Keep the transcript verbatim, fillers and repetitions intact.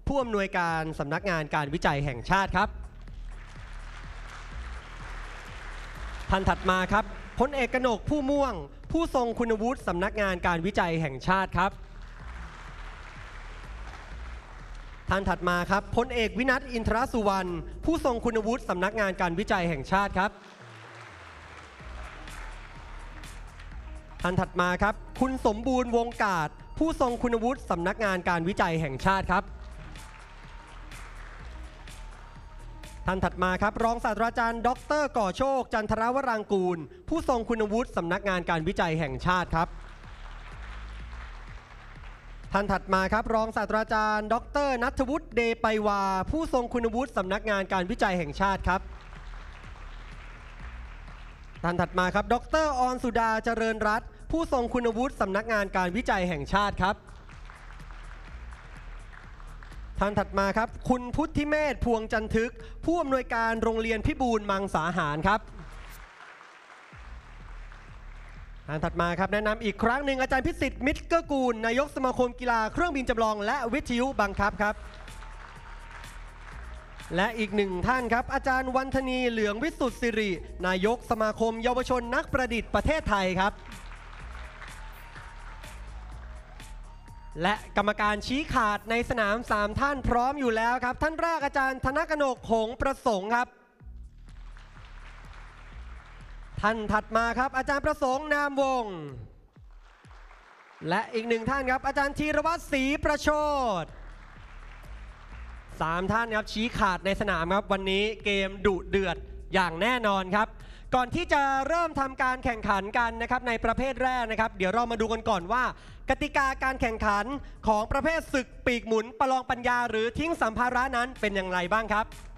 ผู้อำนวยการสำนักงานการวิจัยแห่งชาติครับท่านถัดมาครับพลเอกกนกผู้ม่วงผู้ทรงคุณวุฒิสำนักงานการวิจัยแห่งชาติครับท่านถัดมาครับพลเอกวินัทอินทรสุวรรณผู้ทรงคุณวุฒิสำนักงานการวิจัยแห่งชาติครับท่านถัดมาครับคุณสมบูรณ์วงกาดผู้ทรงคุณวุฒิสำนักงานการวิจัยแห่งชาติครับท่านถัดมาครับรองศาสตราจารย์ดรก่อโชคจันทรวรางกูลผู้ทรงคุณวุฒิสำนักงานการวิจัยแห่งชาติครับท่านถัดมาครับรองศาสตราจารย์ดรณัฐวุฒิเดไปวาผู้ทรงคุณวุฒิสำนักงานการวิจัยแห่งชาติครับท่านถัดมาครับดรออนสุดาเจริญรัตน์ผู้ทรงคุณวุฒิสำนักงานการวิจัยแห่งชาติครับท่านถัดมาครับคุณพุทธิเมธพวงจันทึกผู้อำนวยการโรงเรียนพิบูลมังสาหารครับท่านถัดมาครับแนะนำอีกครั้งหนึ่งอาจารย์พิสิทธิ์มิตรเกื้อกูลนายกสมาคมกีฬาเครื่องบินจำลองและวิทยุบังคับครับและอีกหนึ่งท่านครับอาจารย์วันธนีเหลืองวิสุทธิ์สิรินายกสมาคมเยาวชนนักประดิษฐ์ประเทศไทยครับและกรรมการชี้ขาดในสนามสามท่านพร้อมอยู่แล้วครับท่านแรกอาจารย์ธนกนกหงส์ประสงค์ครับท่านถัดมาครับอาจารย์ประสงค์นามวงศ์และอีกหนึ่งท่านครับอาจารย์ธีรวัตรศรีประโชติสามท่านครับชี้ขาดในสนามครับวันนี้เกมดุเดือดอย่างแน่นอนครับก่อนที่จะเริ่มทำการแข่งขันกันนะครับในประเภทแรกนะครับเดี๋ยวเรามาดูกันก่อนว่ากติกาการแข่งขันของประเภทศึกปีกหมุนประลองปัญญาหรือทิ้งสัมภาระนั้นเป็นอย่างไรบ้างครับ